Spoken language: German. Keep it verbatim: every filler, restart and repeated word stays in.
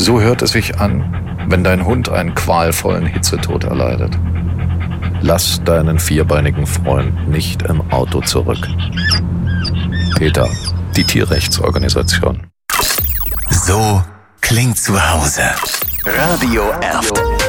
So hört es sich an, wenn dein Hund einen qualvollen Hitzetod erleidet. Lass deinen vierbeinigen Freund nicht im Auto zurück. PETA, die Tierrechtsorganisation. So klingt zu Hause. Radio Erft.